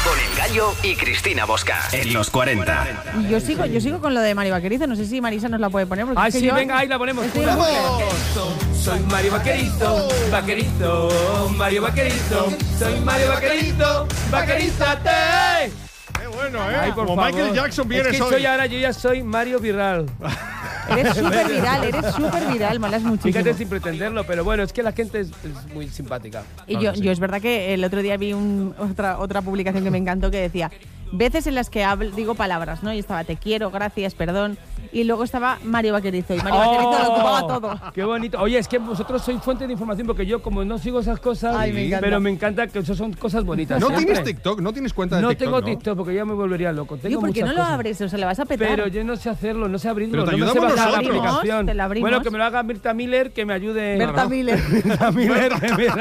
Con El Gallo y Cristina Bosca. En los 40. Yo sigo con lo de Mario Vaquerizo. No sé si Marisa nos la puede poner. Ah, sí, venga, ahí la ponemos. Soy Mario Vaquerizo, Vaquerizo, Mario Vaquerizo. Soy Mario Vaquerizo, Vaquerízate. Qué bueno, ¿eh? Ay, por Como favor. Michael Jackson vienes es que hoy. yo ya soy Mario Viral. Eres súper viral, molas muchísimo. Fíjate sin pretenderlo, pero bueno, es que la gente es muy simpática. Y yo es verdad que el otro día vi otra publicación que me encantó que decía veces en las que digo palabras, ¿no? Y estaba te quiero, gracias, perdón. Y luego estaba Mario Vaquerizo. Y Mario Vaquerizo lo ocupaba todo. ¡Qué bonito! Oye, es que vosotros sois fuente de información porque yo como no sigo esas cosas, pero me encanta que eso son cosas bonitas. ¿No siempre. tienes TikTok? ¿No tienes cuenta de No TikTok? tengo TikTok porque ya me volvería loco. Tengo ¿Por qué no muchas lo cosas. abres? O sea, le vas a petar. Pero yo no sé hacerlo, no sé abrirlo. Pero te no me sé ayudamos bajar la nosotros. aplicación. Te la abrimos. Bueno, que me lo haga Berta Miller, que me ayude. Berta Miller. Berta Miller.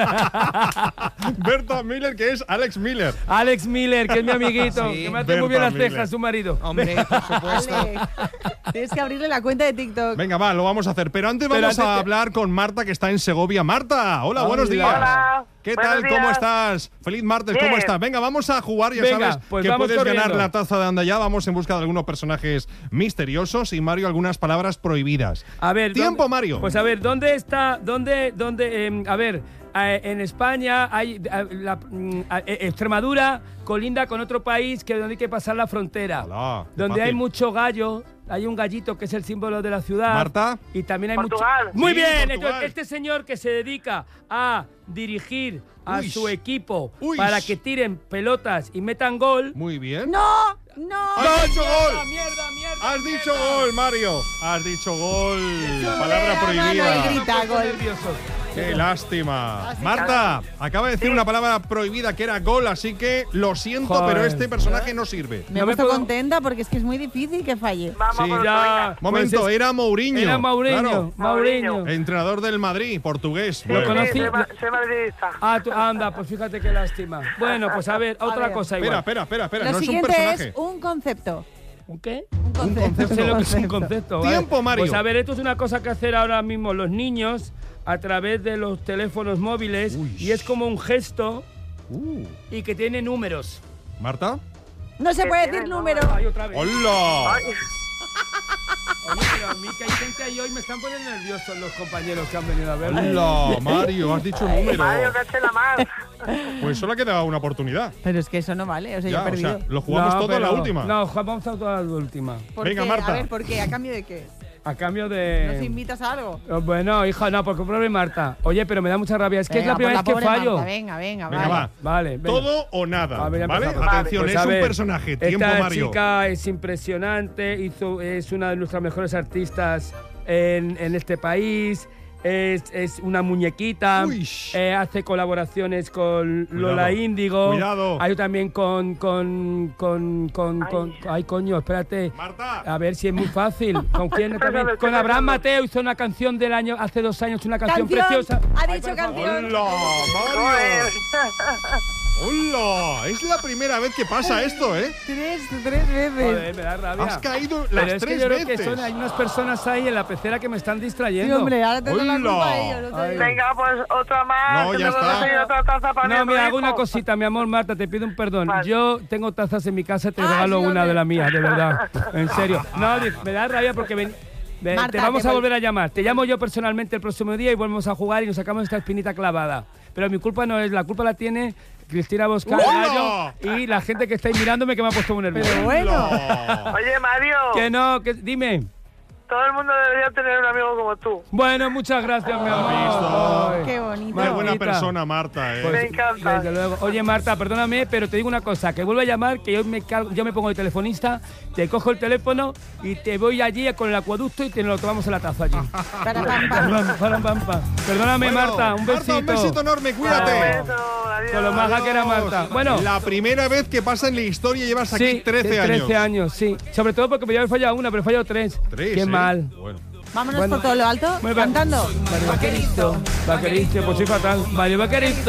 Berta Miller, que es Alex Miller. Alex Miller, que es mi amiguito, Sí. que me hace muy bien Berta las cejas, Miller. su marido. Hombre, por supuesto. Alex, tienes que abrirle la cuenta de TikTok. Venga, va, lo vamos a hacer. Pero antes vamos a hablar con Marta, que está en Segovia. Marta, hola, buenos días. Hola. ¿Qué Buenos tal? días. ¿Cómo estás? Feliz martes, ¿cómo Bien. estás? Venga, vamos a jugar, ya Venga, sabes pues que vamos puedes corriendo. ganar la taza de Anda Ya. Vamos en busca de algunos personajes misteriosos y Mario algunas palabras prohibidas. A ver, Tiempo, ¿dónde- Mario. Pues a ver, ¿dónde está? A ver, en España hay Extremadura colinda con otro país que donde hay que pasar la frontera. Hola, qué donde hay fácil. mucho gallo, hay un gallito que es el símbolo de la ciudad. Marta. Y también hay Portugal. mucho. Muy Sí, bien, Portugal. entonces este señor que se dedica a dirigir a Uy. su equipo Uy. para que tiren pelotas y metan gol. Muy bien. ¡No! ¡Has dicho gol! ¡Mierda! ¡Has dicho gol, Mario! ¡Has dicho gol! Palabra la mano prohibida. y grita gol. ¡Qué lástima! Marta, acaba de decir una palabra prohibida que era gol, así que lo siento, Joder. pero este personaje no sirve. Me he No me puesto puedo- contenta porque es que es muy difícil que falle. Vamos Sí. por otro, Ya. venga. Momento, Pues es- era Mourinho. Era Mourinho. Claro. Mourinho. Entrenador del Madrid, portugués. Lo Bueno. conocí. Soy madridista. Ah, anda, pues fíjate qué lástima. Bueno, pues a ver, otra ver. cosa igual. Espera, Lo no es un siguiente personaje. es un concepto. ¿Un qué? Un concepto. No sé lo que es un concepto. ¿vale? Tiempo, Mario. Pues a ver, esto es una cosa que hacer ahora mismo los niños a través de los teléfonos móviles y es como un gesto y que tiene números. ¿Marta? No se puede tiene decir número. número. Ay, otra vez. ¡Hola! Ay, Oye, pero a mí que hay gente ahí hoy me están poniendo nerviosos los compañeros que han venido a ver. ¡Hola, Mario! Has dicho un número. Mario, que la más. Pues solo ha quedado una oportunidad. Pero es que eso no vale, o sea, yo Ya, he perdido. lo jugamos todo a la última. No, vamos a toda la última. ¿Por Venga, qué? Marta. A ver, ¿por qué? ¿A cambio de qué? A cambio ¿Nos de... invitas a algo? Bueno, hija, no, porque pobre Marta. Oye, pero me da mucha rabia. Es que es la primera vez que fallo. Venga, Venga, vale. va. Vale, venga. Todo o nada. A ver, ya ¿Vale? empezamos. Atención, Pues es a un ver, personaje. Tiempo, esta Mario. chica es impresionante, es una de nuestras mejores artistas en este país. Es una muñequita, Uy. hace colaboraciones con Cuidado. Lola Índigo. Cuidado. Hay también ay, coño, espérate. Marta. A ver si es muy fácil. ¿Con quién también? Estoy Con Abraham pensando. Mateo hizo una canción del año, hace 2 años, una canción ¡Canción! preciosa. Ha Ay, dicho por favor. canción. ¡Hola, Mario! Joder. ¡Hola! Es la primera vez que pasa esto, ¿eh? Tres veces. Joder, me da rabia. Has caído Pero las es que tres yo creo veces. que hay unas personas ahí en la pecera que me están Sí, distrayendo. hombre, ahora te doy la ¡Hola! culpa a ellos. No te Ay. digo. Venga, pues otra más. No, que ya tengo que está. conseguir otra taza para No, mi mira, hijo. hago una cosita, mi amor, Marta, te pido un perdón. Vale. Yo tengo tazas en mi casa, te Ah, regalo sí, una hombre. de las mías, de verdad. En serio. No, me da rabia porque Marta, te vamos te a voy- volver a llamar. Te llamo yo personalmente el próximo día y volvemos a jugar y nos sacamos esta espinita clavada. Pero mi culpa no es, la culpa la tiene Cristina Bosca ¡Hola! Gallo y la gente que estáis mirándome que me ha puesto muy nervioso. Pero bueno. ¡Hola! Oye, Mario, Que no, que dime. todo el mundo debería tener un amigo como tú. Bueno, muchas gracias, mi amor. visto? Ay. Qué bonito. Qué buena Martita. persona, Marta, ¿eh? Pues, Me encanta. desde luego. Oye, Marta, perdóname, pero te digo una cosa, que vuelvo a llamar, que yo me pongo de telefonista, te cojo el teléfono y te voy allí con el acueducto y te lo tomamos en la taza allí. Para, pam, pam. Pam. Perdóname, Bueno, Marta, un besito. Marta, un besito enorme, cuídate. Un beso, adiós. Con lo maja que era Marta. Bueno, La primera vez que pasa en la historia llevas aquí sí, 13 años. 13 años, sí. Sobre todo porque me había fallado una, pero he fallado 3. Tres, Qué ¿eh? mal. Bueno. Vámonos Bueno. por todo lo alto, Muy bien. cantando. Mario Vaquerizo, pues soy fatal. Mario Vaquerizo.